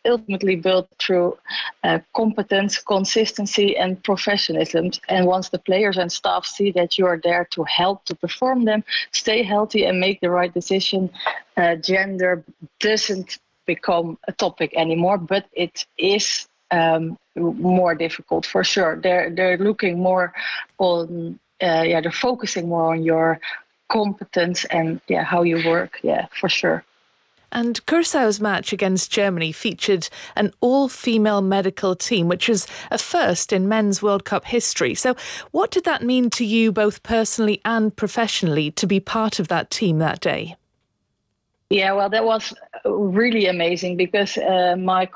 ultimately built through competence, consistency, and professionalism. And once the players and staff see that you are there to help to perform them, stay healthy, and make the right decision, gender doesn't become a topic anymore, but it is more difficult for sure. They're looking more on, they're focusing more on your competence and how you work. Yeah, for sure. And Curaçao's match against Germany featured an all-female medical team, which was a first in men's World Cup history. So what did that mean to you, both personally and professionally, to be part of that team that day? Yeah, well, that was really amazing because my